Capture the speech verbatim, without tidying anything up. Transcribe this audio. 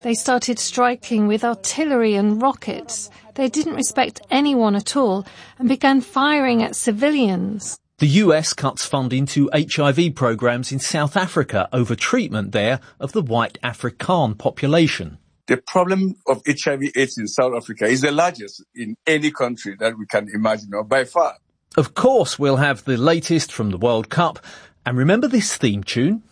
They started striking with artillery and rockets. They didn't respect anyone at all and began firing at civilians. The U S cuts funding to H I V programs in South Africa over treatment there of the white Afrikaan population. The problem of H I V AIDS in South Africa is the largest in any country that we can imagine, or by far. Of course, we'll have the latest from the World Cup. And remember this theme tune?